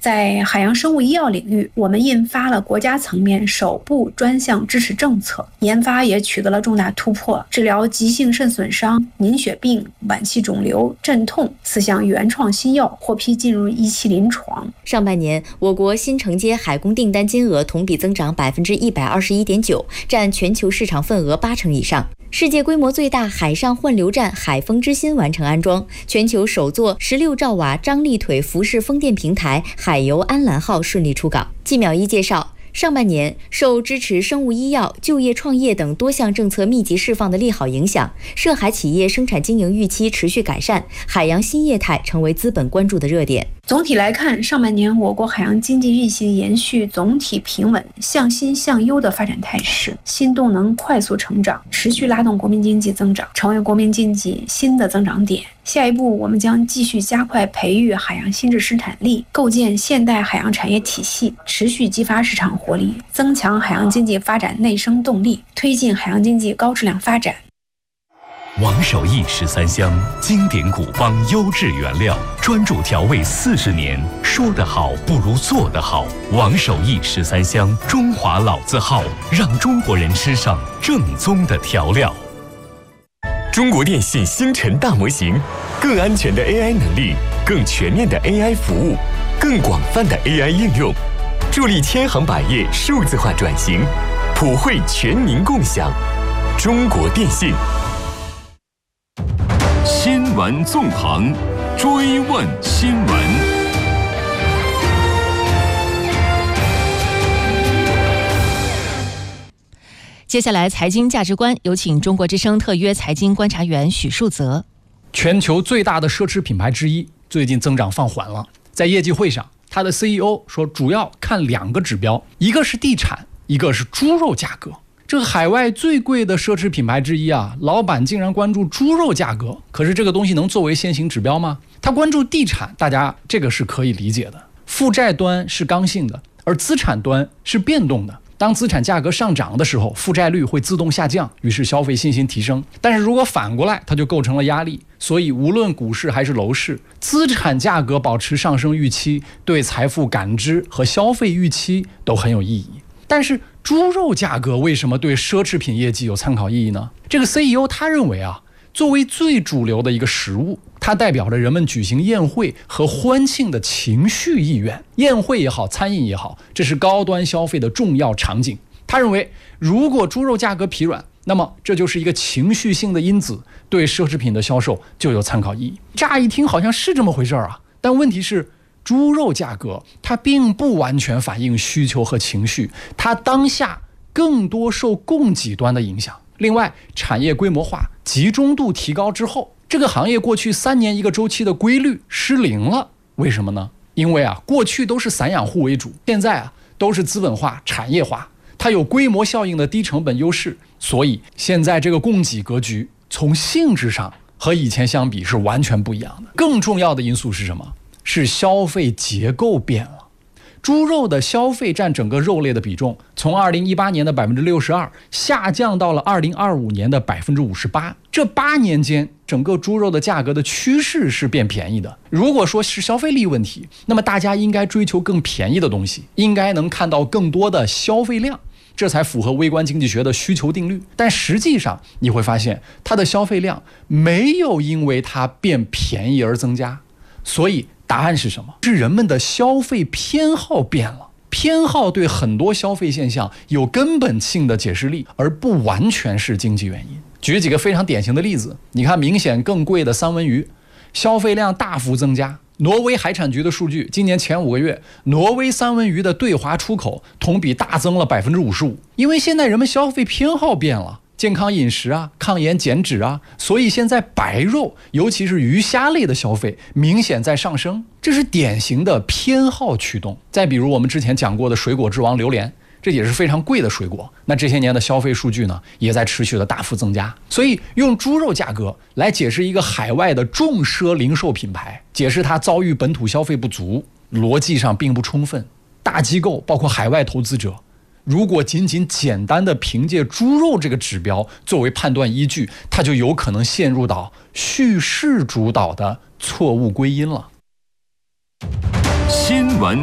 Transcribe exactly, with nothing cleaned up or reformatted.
在海洋生物医药领域，我们印发了国家层面首部专项支持政策，研发也取得了重大突破，治疗急性肾损伤、凝血病、晚期肿瘤、镇痛四项原创新药获批进入一期临床。 上半年，我国新承接海工订单金额同比增长百分之一百二十一点九，占全球市场份额八成以上。世界规模最大海上混流站海风之心完成安装，全球首座十六兆瓦张力腿浮式风电平台海游安澜号顺利出港。季淼一介绍，上半年受支持生物医药、就业创业等多项政策密集释放的利好影响，涉海企业生产经营预期持续改善，海洋新业态成为资本关注的热点。 总体来看，上半年我国海洋经济运行延续总体平稳、向新向优的发展态势，新动能快速成长，持续拉动国民经济增长，成为国民经济新的增长点。下一步，我们将继续加快培育海洋新质生产力，构建现代海洋产业体系，持续激发市场活力，增强海洋经济发展内生动力，推进海洋经济高质量发展。 王守义十三香，经典古方优质原料，专注调味四十年，说得好不如做得好。王守义十三香，中华老字号，让中国人吃上正宗的调料。 中国电信星辰大模型，更安全的 A I 能力，更全面的 A I 服务，更广泛的 A I 应用，助力千行百业数字化转型，普惠全民共享。中国电信。 新闻纵横，追问新闻。 接下来财经价值观，有请中国之声特约财经观察员许树泽。 全球最大的奢侈品牌之一，最近增长放缓了。在业绩会上，他的 C E O 说，主要看两个指标，一个是地产，一个是猪肉价格。这个海外最贵的奢侈品牌之一啊，老板竟然关注猪肉价格，可是这个东西能作为先行指标吗？他关注地产，大家这个是可以理解的。负债端是刚性的，而资产端是变动的。当资产价格上涨的时候，负债率会自动下降，于是消费信心提升。但是如果反过来，它就构成了压力。所以无论股市还是楼市，资产价格保持上升预期，对财富感知和消费预期都很有意义。但是猪肉价格为什么对奢侈品业绩有参考意义呢？这个 C E O 他认为啊，作为最主流的一个食物，它代表着人们举行宴会和欢庆的情绪意愿。宴会也好，餐饮也好，这是高端消费的重要场景。他认为，如果猪肉价格疲软，那么这就是一个情绪性的因子，对奢侈品的销售就有参考意义。乍一听好像是这么回事啊，但问题是，猪肉价格它并不完全反映需求和情绪，它当下更多受供给端的影响。另外，产业规模化、集中度提高之后，这个行业过去三年一个周期的规律失灵了。为什么呢？因为啊，过去都是散养户为主，现在啊都是资本化、产业化，它有规模效应的低成本优势，所以现在这个供给格局从性质上和以前相比是完全不一样的。更重要的因素是什么？是消费结构变了。猪肉的消费占整个肉类的比重，从二零一八年的百分之六十二下降到了二零二五年的百分之五十八。这八年间，整个猪肉的价格的趋势是变便宜的。如果说是消费力问题，那么大家应该追求更便宜的东西，应该能看到更多的消费量，这才符合微观经济学的需求定律。但实际上你会发现，它的消费量没有因为它变便宜而增加。所以答案是什么？是人们的消费偏好变了。偏好对很多消费现象有根本性的解释力，而不完全是经济原因。举几个非常典型的例子，你看明显更贵的三文鱼，消费量大幅增加。挪威海产局的数据，今年前五个月，挪威三文鱼的对华出口同比大增了百分之五十五。因为现在人们消费偏好变了，健康饮食啊，抗炎减脂啊，所以现在白肉，尤其是鱼虾类的消费明显在上升，这是典型的偏好驱动。再比如我们之前讲过的水果之王榴莲，这也是非常贵的水果，那这些年的消费数据呢，也在持续的大幅增加。所以用猪肉价格来解释一个海外的重奢零售品牌，解释它遭遇本土消费不足，逻辑上并不充分。大机构包括海外投资者，如果仅仅简单的凭借猪肉这个指标作为判断依据，它就有可能陷入到叙事主导的错误归因了。 新闻